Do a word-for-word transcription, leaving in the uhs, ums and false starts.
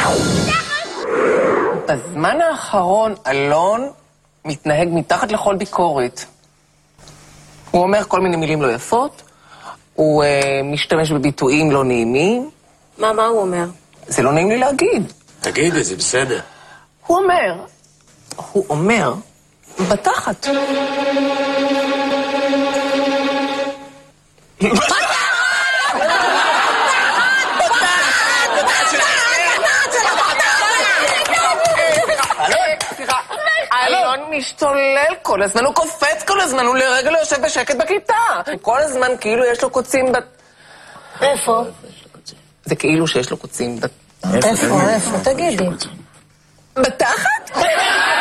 בזמן האחרון אלון מתנהג מתחת לכל ביקורת. הוא אומר כל מיני מילים לא יפות, הוא uh, משתמש בביטויים לא נעימים. מה, מה הוא אומר? זה לא נעים לי להגיד. תגידי, זה בסדר. הוא אומר, הוא אומר, בתחת. אלון משתולל כל הזמן, הוא קופץ כל הזמן, הוא לרגע לא יושב בשקט בכיתה. כל הזמן כאילו יש לו קוצים בת... איפה? זה כאילו שיש לו קוצים בת... איפה, איפה? תגידי. בתחת?